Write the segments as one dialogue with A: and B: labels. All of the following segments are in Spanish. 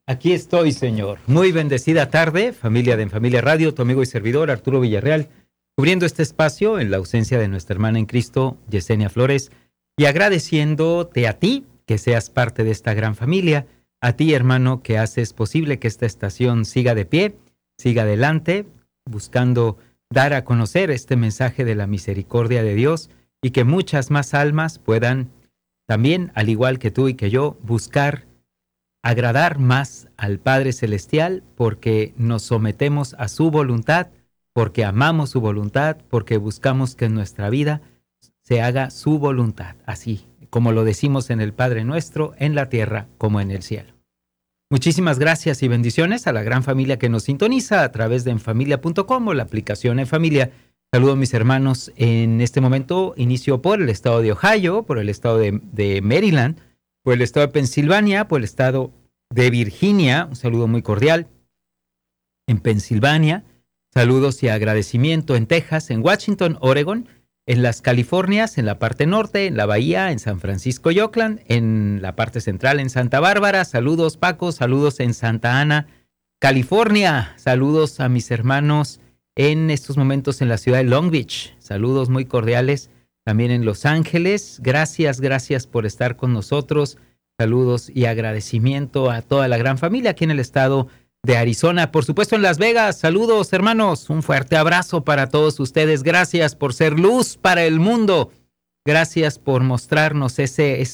A: Aquí estoy, Señor. Muy bendecida tarde, familia de En Familia Radio, tu amigo y servidor Arturo Villarreal, cubriendo este espacio en la ausencia de nuestra hermana en Cristo, Yesenia Flores, y agradeciéndote a ti que seas parte de esta gran familia, a ti, hermano, que haces posible que esta estación siga de pie, siga adelante, buscando dar a conocer este mensaje de la misericordia de Dios y que muchas más almas puedan también, al igual que tú y que yo, buscar agradar más al Padre Celestial porque nos sometemos a su voluntad, porque amamos su voluntad, porque buscamos que en nuestra vida se haga su voluntad, así como lo decimos en el Padre Nuestro, en la tierra como en el cielo. Muchísimas gracias y bendiciones a la gran familia que nos sintoniza a través de enfamilia.com o la aplicación En Familia. Saludo a mis hermanos en este momento. Inicio por el estado de Ohio, por el estado de Maryland, por el estado de Pensilvania, por el estado de Virginia. Un saludo muy cordial en Pensilvania. Saludos y agradecimiento en Texas, en Washington, Oregon, en las Californias, en la parte norte, en la Bahía, en San Francisco y Oakland, en la parte central, en Santa Bárbara. Saludos, Paco. Saludos en Santa Ana, California. Saludos a mis hermanos en estos momentos en la ciudad de Long Beach. Saludos muy cordiales también en Los Ángeles. Gracias por estar con nosotros. Saludos y agradecimiento a toda la gran familia aquí en el estado de Arizona. Por supuesto en Las Vegas. Saludos, hermanos. Un fuerte abrazo para todos ustedes. Gracias por ser luz para el mundo. Gracias por mostrarnos ese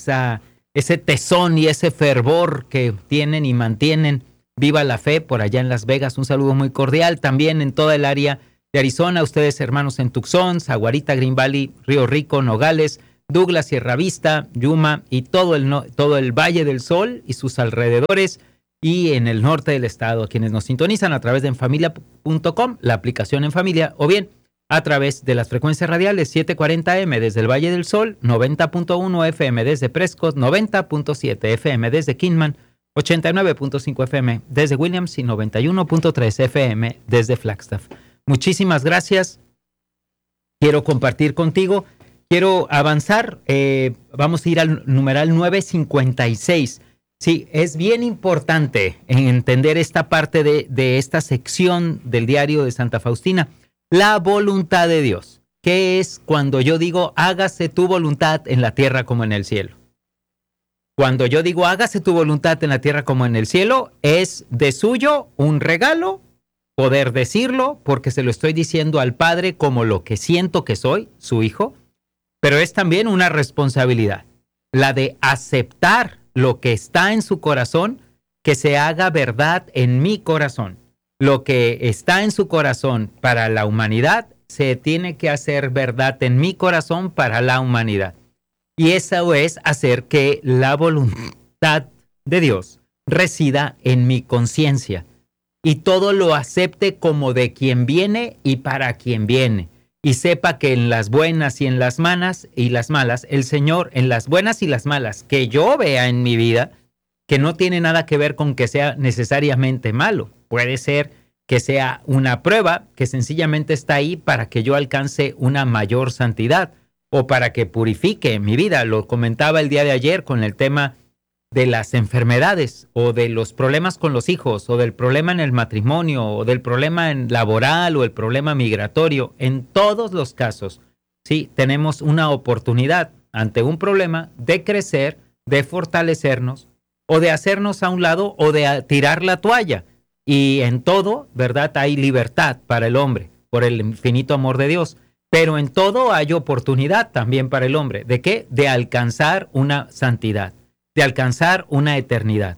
A: tesón y ese fervor que tienen y mantienen. Viva la fe por allá en Las Vegas. Un saludo muy cordial también en toda el área de Arizona. Ustedes, hermanos, en Tucson, Sahuarita, Green Valley, Río Rico, Nogales, Douglas, Sierra Vista, Yuma y todo el Valle del Sol y sus alrededores, y en el norte del estado, a quienes nos sintonizan a través de enfamilia.com, la aplicación En Familia, o bien a través de las frecuencias radiales 740M desde el Valle del Sol, 90.1 FM desde Prescott, 90.7 FM desde Kingman, 89.5 FM desde Williams y 91.3 FM desde Flagstaff. Muchísimas gracias. Quiero compartir contigo, quiero avanzar. Vamos a ir al numeral 956. Sí, es bien importante entender esta parte de esta sección del diario de Santa Faustina. La voluntad de Dios. ¿Qué es cuando yo digo hágase tu voluntad en la tierra como en el cielo? Cuando yo digo hágase tu voluntad en la tierra como en el cielo, es de suyo un regalo poder decirlo, porque se lo estoy diciendo al Padre como lo que siento que soy, su hijo, pero es también una responsabilidad, la de aceptar lo que está en su corazón, que se haga verdad en mi corazón. Lo que está en su corazón para la humanidad, se tiene que hacer verdad en mi corazón para la humanidad. Y eso es hacer que la voluntad de Dios resida en mi conciencia y todo lo acepte como de quien viene y para quien viene. Y sepa que en las buenas y en las malas, el Señor, en las buenas y las malas que yo vea en mi vida, que no tiene nada que ver con que sea necesariamente malo. Puede ser que sea una prueba que sencillamente está ahí para que yo alcance una mayor santidad o para que purifique mi vida. Lo comentaba el día de ayer con el tema de las enfermedades o de los problemas con los hijos o del problema en el matrimonio o del problema laboral o el problema migratorio. En todos los casos, sí, tenemos una oportunidad ante un problema de crecer, de fortalecernos o de hacernos a un lado o de tirar la toalla. Y en todo, ¿verdad? Hay libertad para el hombre por el infinito amor de Dios. Pero en todo hay oportunidad también para el hombre. ¿De qué? De alcanzar una santidad, de alcanzar una eternidad,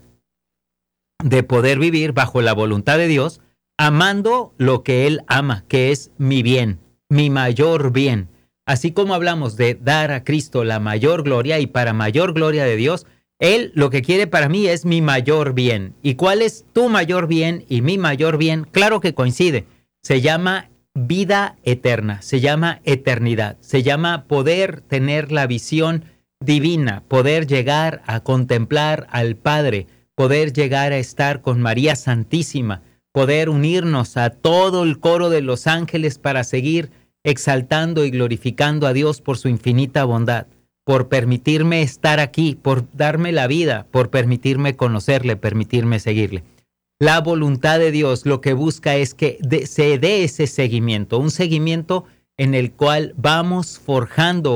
A: de poder vivir bajo la voluntad de Dios, amando lo que Él ama, que es mi bien, mi mayor bien. Así como hablamos de dar a Cristo la mayor gloria y para mayor gloria de Dios, Él lo que quiere para mí es mi mayor bien. ¿Y cuál es tu mayor bien y mi mayor bien? Claro que coincide. Se llama vida eterna, se llama eternidad, se llama poder tener la visión divina, poder llegar a contemplar al Padre, poder llegar a estar con María Santísima, poder unirnos a todo el coro de los ángeles para seguir exaltando y glorificando a Dios por su infinita bondad, por permitirme estar aquí, por darme la vida, por permitirme conocerle, permitirme seguirle. La voluntad de Dios lo que busca es que se dé ese seguimiento, un seguimiento en el cual vamos forjando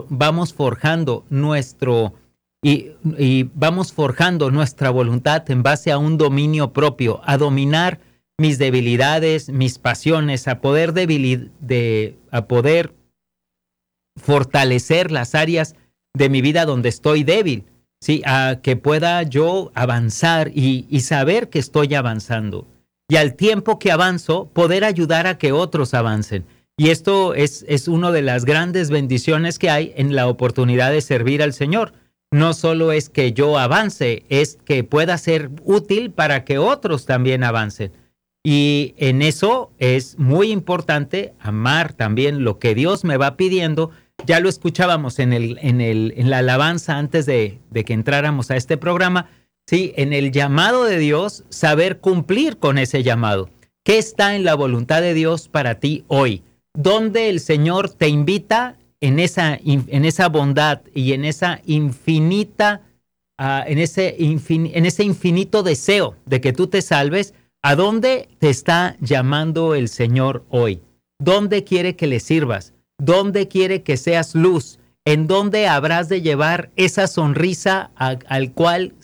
A: nuestra voluntad en base a un dominio propio, a dominar mis debilidades, mis pasiones, a poder fortalecer las áreas de mi vida donde estoy débil, ¿sí? A que pueda yo avanzar y saber que estoy avanzando. Y al tiempo que avanzo, poder ayudar a que otros avancen. Y esto es una de las grandes bendiciones que hay en la oportunidad de servir al Señor. No solo es que yo avance, es que pueda ser útil para que otros también avancen. Y en eso es muy importante amar también lo que Dios me va pidiendo. Ya lo escuchábamos en la alabanza antes de que entráramos a este programa. Sí, en el llamado de Dios, saber cumplir con ese llamado. ¿Qué está en la voluntad de Dios para ti hoy? ¿Dónde el Señor te invita en esa bondad y en esa infinita, en ese infinito deseo de que tú te salves? ¿A dónde te está llamando el Señor hoy? ¿Dónde quiere que le sirvas? ¿Dónde quiere que seas luz? ¿En dónde habrás de llevar esa sonrisa aquel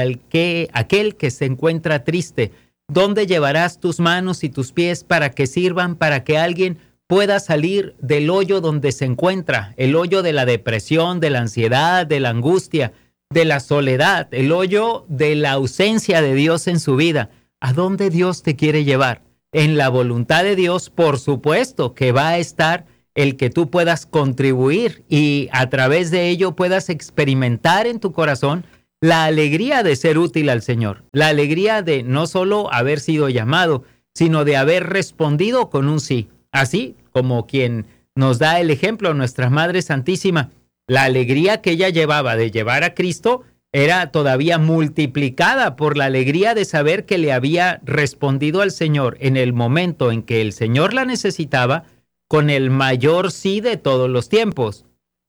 A: que se encuentra triste? ¿Dónde llevarás tus manos y tus pies para que sirvan, para que alguien pueda salir del hoyo donde se encuentra? El hoyo de la depresión, de la ansiedad, de la angustia, de la soledad, el hoyo de la ausencia de Dios en su vida. ¿A dónde Dios te quiere llevar? En la voluntad de Dios, por supuesto, que va a estar el que tú puedas contribuir y a través de ello puedas experimentar en tu corazón la alegría de ser útil al Señor, la alegría de no solo haber sido llamado, sino de haber respondido con un sí. Así como quien nos da el ejemplo, nuestra Madre Santísima, la alegría que ella llevaba de llevar a Cristo era todavía multiplicada por la alegría de saber que le había respondido al Señor en el momento en que el Señor la necesitaba, con el mayor sí de todos los tiempos.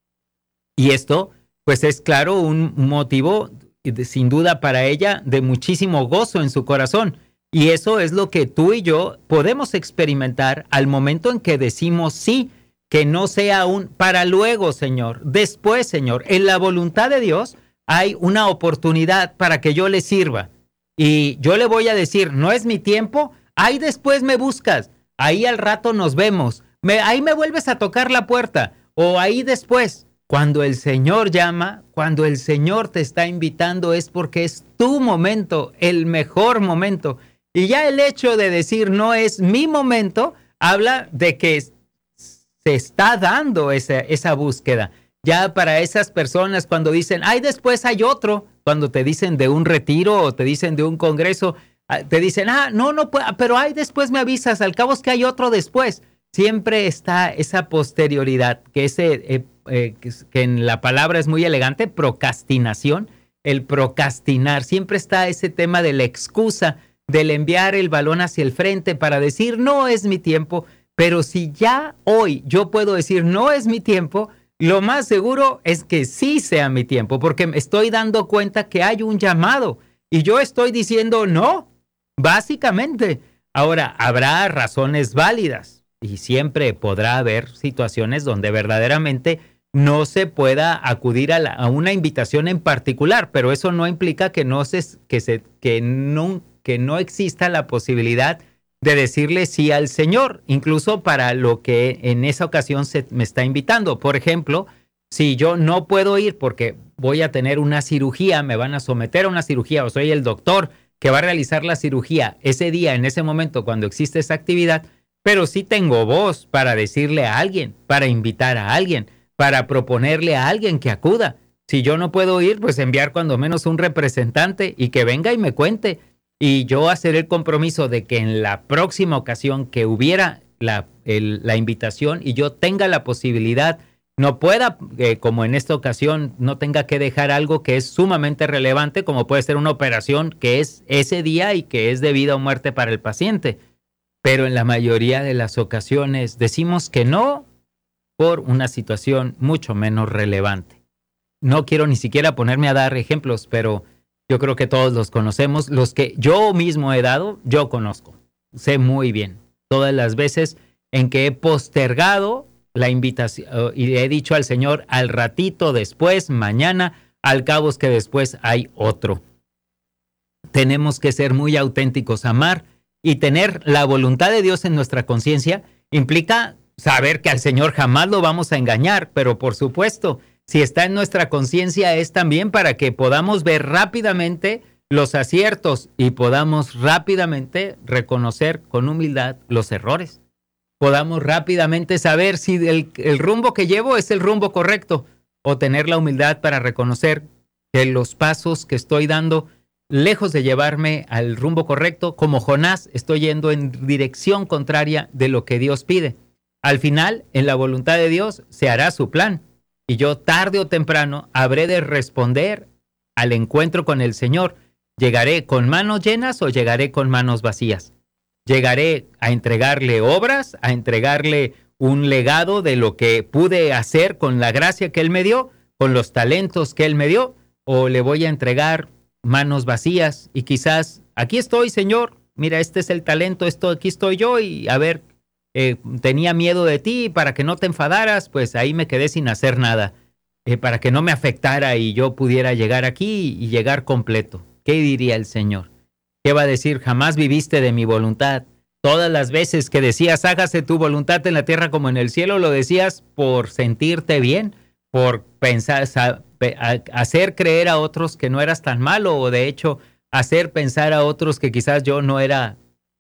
A: Y esto, pues es claro, un motivo, sin duda para ella, de muchísimo gozo en su corazón. Y eso es lo que tú y yo podemos experimentar al momento en que decimos sí, que no sea un para luego, Señor, después, Señor. En la voluntad de Dios hay una oportunidad para que yo le sirva. Y yo le voy a decir, no es mi tiempo, ahí después me buscas, ahí al rato nos vemos. Ahí me vuelves a tocar la puerta o ahí después. Cuando el Señor llama, cuando el Señor te está invitando es porque es tu momento, el mejor momento. Y ya el hecho de decir no es mi momento, habla de que se está dando esa búsqueda. Ya para esas personas cuando dicen, ay, después hay otro, cuando te dicen de un retiro o te dicen de un congreso, te dicen, no, pero ay, después me avisas, al cabo es que hay otro después. Siempre está esa posterioridad, que en la palabra es muy elegante, procrastinación, el procrastinar. Siempre está ese tema de la excusa, del enviar el balón hacia el frente para decir, no es mi tiempo. Pero si ya hoy yo puedo decir, no es mi tiempo, lo más seguro es que sí sea mi tiempo, porque me estoy dando cuenta que hay un llamado y yo estoy diciendo no, básicamente. Ahora, habrá razones válidas. Y siempre podrá haber situaciones donde verdaderamente no se pueda acudir a una invitación en particular, pero eso no implica que no exista la posibilidad de decirle sí al Señor, incluso para lo que en esa ocasión se me está invitando. Por ejemplo, si yo no puedo ir porque voy a tener una cirugía, me van a someter a una cirugía o soy el doctor que va a realizar la cirugía ese día, en ese momento, cuando existe esa actividad, pero sí tengo voz para decirle a alguien, para invitar a alguien, para proponerle a alguien que acuda. Si yo no puedo ir, pues enviar cuando menos un representante y que venga y me cuente. Y yo hacer el compromiso de que en la próxima ocasión que hubiera la invitación y yo tenga la posibilidad, no pueda, como en esta ocasión, no tenga que dejar algo que es sumamente relevante, como puede ser una operación que es ese día y que es de vida o muerte para el paciente. Pero en la mayoría de las ocasiones decimos que no por una situación mucho menos relevante. no quiero ni siquiera ponerme a dar ejemplos, pero yo creo que todos los conocemos. Los que yo mismo he dado, yo conozco. Sé muy bien todas las veces en que he postergado la invitación y he dicho al Señor, al ratito, después, mañana, al cabo es que después hay otro. Tenemos que ser muy auténticos, amar y tener la voluntad de Dios en nuestra conciencia implica saber que al Señor jamás lo vamos a engañar, pero por supuesto, si está en nuestra conciencia es también para que podamos ver rápidamente los aciertos y podamos rápidamente reconocer con humildad los errores. Podamos rápidamente saber si el rumbo que llevo es el rumbo correcto o tener la humildad para reconocer que los pasos que estoy dando, lejos de llevarme al rumbo correcto, como Jonás, estoy yendo en dirección contraria de lo que Dios pide. Al final, en la voluntad de Dios, se hará su plan. Y yo tarde o temprano habré de responder al encuentro con el Señor. ¿Llegaré con manos llenas o llegaré con manos vacías? ¿Llegaré a entregarle obras, a entregarle un legado de lo que pude hacer con la gracia que Él me dio, con los talentos que Él me dio? ¿O le voy a entregar manos vacías y quizás, aquí estoy, Señor, mira, este es el talento, aquí estoy yo y a ver, tenía miedo de ti para que no te enfadaras, pues ahí me quedé sin hacer nada, para que no me afectara y yo pudiera llegar aquí y llegar completo? ¿Qué diría el Señor? ¿Qué va a decir? Jamás viviste de mi voluntad. Todas las veces que decías, hágase tu voluntad en la tierra como en el cielo, lo decías por sentirte bien, por pensar, hacer creer a otros que no eras tan malo, o de hecho hacer pensar a otros que quizás yo no era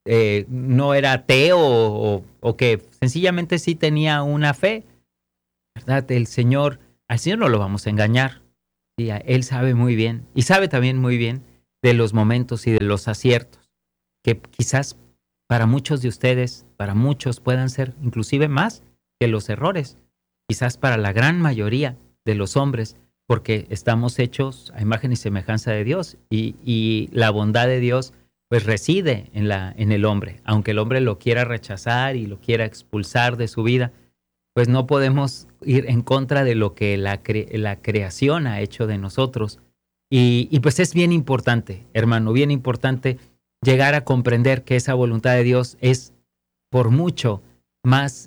A: ateo o que sencillamente sí tenía una fe, ¿verdad? Al Señor no lo vamos a engañar. Sí, Él sabe muy bien y sabe también muy bien de los momentos y de los aciertos que quizás para muchos de ustedes, para muchos puedan ser inclusive más que los errores, quizás para la gran mayoría de los hombres, porque estamos hechos a imagen y semejanza de Dios y la bondad de Dios pues reside en el hombre. Aunque el hombre lo quiera rechazar y lo quiera expulsar de su vida, pues no podemos ir en contra de lo que la creación ha hecho de nosotros. Y pues es bien importante, hermano, bien importante llegar a comprender que esa voluntad de Dios es por mucho más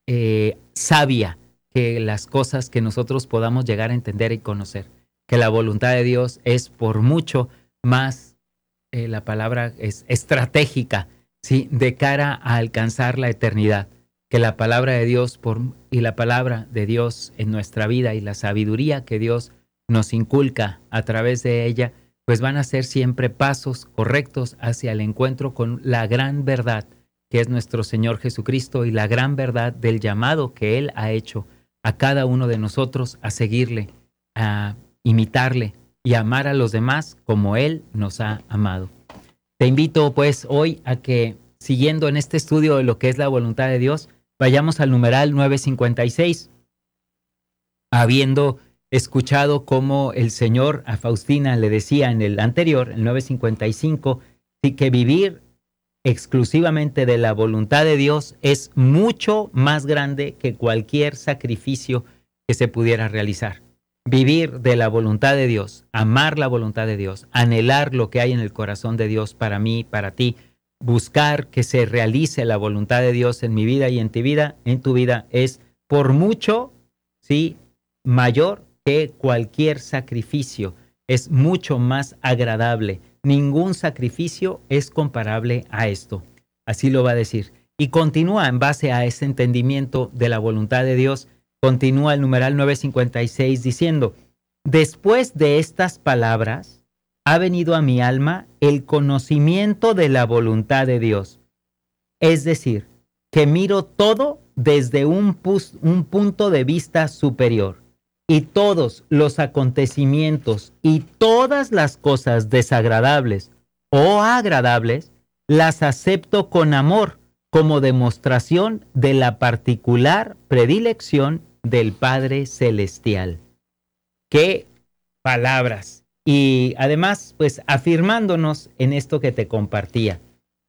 A: sabia que las cosas que nosotros podamos llegar a entender y conocer. Que la voluntad de Dios es por mucho más, la palabra es estratégica, ¿sí? De cara a alcanzar la eternidad. Que la palabra de Dios y la palabra de Dios en nuestra vida y la sabiduría que Dios nos inculca a través de ella, pues van a ser siempre pasos correctos hacia el encuentro con la gran verdad que es nuestro Señor Jesucristo y la gran verdad del llamado que Él ha hecho a cada uno de nosotros a seguirle, a imitarle y a amar a los demás como Él nos ha amado. Te invito pues hoy a que, siguiendo en este estudio de lo que es la voluntad de Dios, vayamos al numeral 956, habiendo escuchado cómo el Señor a Faustina le decía en el anterior, el 955, que vivir exclusivamente de la voluntad de Dios es mucho más grande que cualquier sacrificio que se pudiera realizar. Vivir de la voluntad de Dios, amar la voluntad de Dios, anhelar lo que hay en el corazón de Dios para mí, para ti, buscar que se realice la voluntad de Dios en mi vida y en tu vida es por mucho, sí, mayor que cualquier sacrificio. Es mucho más agradable. Ningún sacrificio es comparable a esto. Así lo va a decir. Y continúa en base a ese entendimiento de la voluntad de Dios. Continúa el numeral 956 diciendo: después de estas palabras ha venido a mi alma el conocimiento de la voluntad de Dios. Es decir, que miro todo desde un punto de vista superior. Y todos los acontecimientos y todas las cosas desagradables o agradables las acepto con amor como demostración de la particular predilección del Padre Celestial. ¡Qué palabras! Y además, pues afirmándonos en esto que te compartía.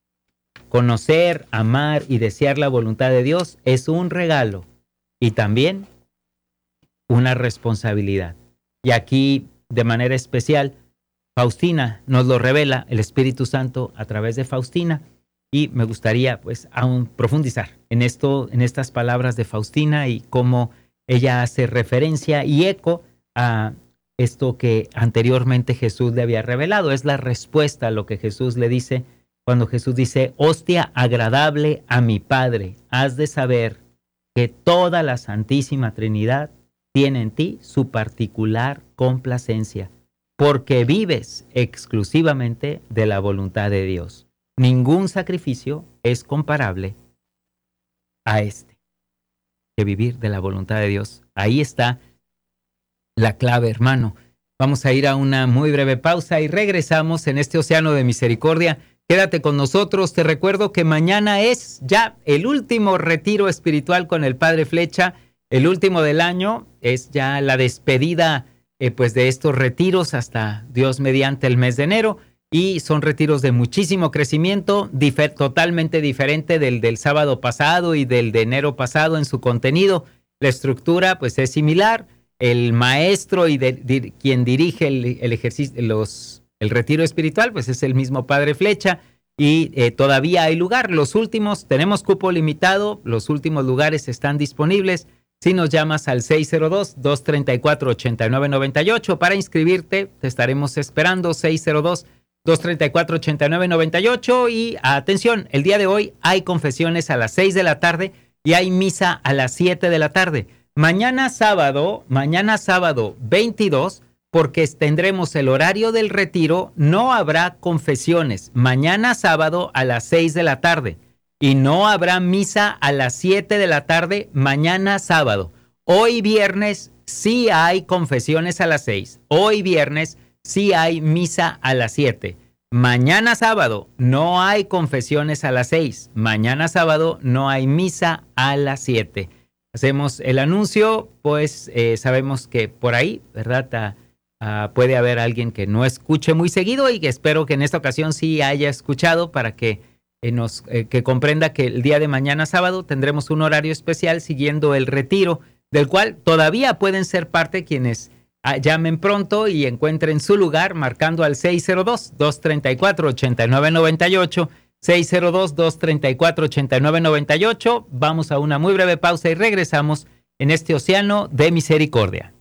A: Conocer, amar y desear la voluntad de Dios es un regalo y también una responsabilidad. Y aquí, de manera especial, Faustina nos lo revela, el Espíritu Santo a través de Faustina. Y me gustaría pues aún profundizar en esto, en estas palabras de Faustina y cómo ella hace referencia y eco a esto que anteriormente Jesús le había revelado. Es la respuesta a lo que Jesús le dice cuando Jesús dice: hostia agradable a mi Padre, has de saber que toda la Santísima Trinidad tiene en ti su particular complacencia, porque vives exclusivamente de la voluntad de Dios. Ningún sacrificio es comparable a este, que vivir de la voluntad de Dios. Ahí está la clave, hermano. Vamos a ir a una muy breve pausa y regresamos en este océano de misericordia. Quédate con nosotros. Te recuerdo que mañana es ya el último retiro espiritual con el Padre Flecha, el último del año. Es ya la despedida pues de estos retiros hasta Dios mediante el mes de enero. Y son retiros de muchísimo crecimiento, totalmente diferente del sábado pasado y del de enero pasado en su contenido. La estructura pues es similar. El maestro y quien dirige el ejercicio, el retiro espiritual pues es el mismo Padre Flecha. Y todavía hay lugar. Los últimos, tenemos cupo limitado, los últimos lugares están disponibles. Si nos llamas al 602-234-8998 para inscribirte, te estaremos esperando. 602-234-8998 y atención, el día de hoy hay confesiones a las 6 de la tarde y hay misa a las 7 de la tarde. Mañana sábado 22, porque tendremos el horario del retiro, no habrá confesiones. Mañana sábado a las 6 de la tarde y no habrá misa a las 7 de la tarde mañana sábado. Hoy viernes sí hay confesiones a las 6. Hoy viernes sí hay misa a las 7. Mañana sábado no hay confesiones a las 6. Mañana sábado no hay misa a las 7. Hacemos el anuncio, pues sabemos que por ahí, ¿verdad? Puede haber alguien que no escuche muy seguido y que espero que en esta ocasión sí haya escuchado para que que comprenda que el día de mañana sábado tendremos un horario especial siguiendo el retiro, del cual todavía pueden ser parte quienes llamen pronto y encuentren su lugar marcando al 602-234-8998, 602-234-8998. Vamos a una muy breve pausa y regresamos en este océano de misericordia.